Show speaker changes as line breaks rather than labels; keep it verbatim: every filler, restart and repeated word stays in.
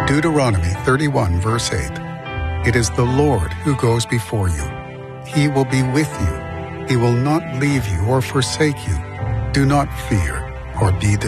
Deuteronomy thirty-one, verse eight. It is the Lord who goes before you. He will be with you. He will not leave you or forsake you. Do not fear or be dismayed.